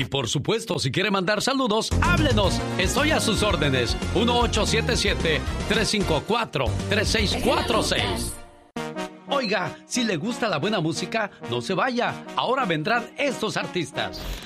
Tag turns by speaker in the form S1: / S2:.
S1: Y por supuesto, si quiere mandar saludos, háblenos. Estoy a sus órdenes. 1877-354-3646. Oiga, si le gusta la buena música, no se vaya. Ahora vendrán estos artistas.